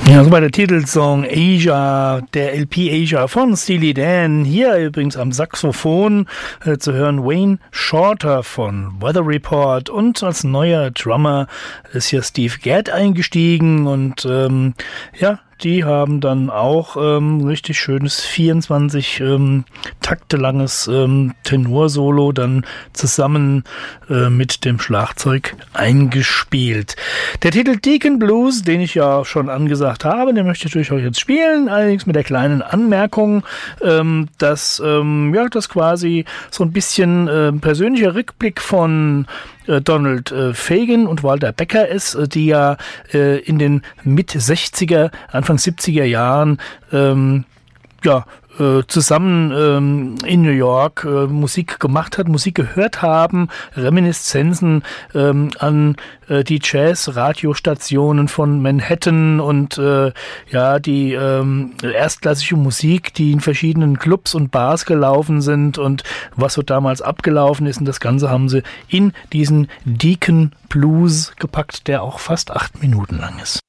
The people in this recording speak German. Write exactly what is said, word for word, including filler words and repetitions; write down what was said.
Ja, so war der Titelsong Asia, der L P Asia von Steely Dan. Hier übrigens am Saxophon äh, zu hören Wayne Shorter von Weather Report, und als neuer Drummer ist hier Steve Gadd eingestiegen, und ähm, ja, die haben dann auch ähm, richtig schönes vierundzwanzig ähm, Takte langes ähm, Tenorsolo dann zusammen äh, mit dem Schlagzeug eingespielt. Der Titel Deacon Blues, den ich ja schon angesagt habe, den möchte ich natürlich auch jetzt spielen, allerdings mit der kleinen Anmerkung, ähm, dass ähm, ja, das quasi so ein bisschen äh, persönlicher Rückblick von Donald Fagen und Walter Becker ist, die ja äh, in den Mit-sechziger, Anfang siebziger Jahren ähm, ja, äh, zusammen ähm, in New York äh, Musik gemacht hat, Musik gehört haben, Reminiszenzen ähm, an äh, die Jazz-Radiostationen von Manhattan und äh, ja, die ähm, erstklassige Musik, die in verschiedenen Clubs und Bars gelaufen sind und was so damals abgelaufen ist, und das Ganze haben sie in diesen Deacon Blues gepackt, der auch fast acht Minuten lang ist.